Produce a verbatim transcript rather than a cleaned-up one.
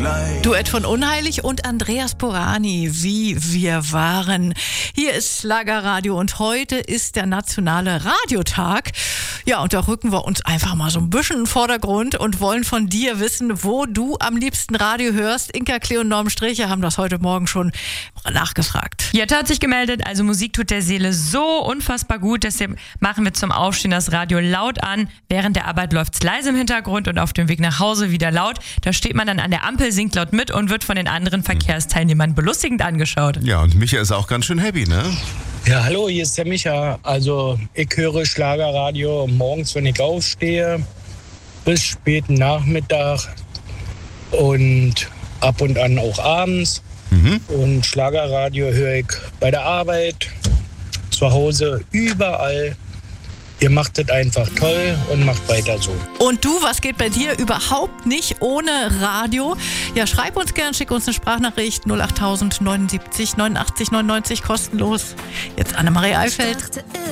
gleich. Duett von Unheilig und Andreas Borani, Wie wir waren. Hier ist Schlagerradio und heute ist der nationale Radiotag. Ja, und da rücken wir uns einfach mal so ein bisschen in den Vordergrund und wollen von dir wissen, wo du am liebsten Radio hörst. Inka Klee und Norm Sträche haben das heute Morgen schon nachgefragt. Jette hat sich gemeldet, also Musik tut der Seele so unfassbar gut, deshalb machen wir zum Aufstehen das Radio laut an. Während der Arbeit läuft es leise im Hintergrund und auf dem Weg nach Hause wieder laut. Da steht man dann an der Ampel, singt laut mit und wird von den anderen Verkehrsteilnehmern belustigend angeschaut. Ja, und Micha ist auch ganz schön happy, ne? Ja, hallo, hier ist der Micha. Also ich höre Schlagerradio morgens, wenn ich aufstehe, bis späten Nachmittag und ab und an auch abends. Mhm. Und Schlagerradio höre ich bei der Arbeit, zu Hause, überall. Ihr macht das einfach toll und macht weiter so. Und du, was geht bei dir überhaupt nicht ohne Radio? Ja, schreib uns gern, schick uns eine Sprachnachricht null acht neunundsiebzig neunundachtzig neunundneunzig kostenlos. Jetzt Annemarie Eifeld.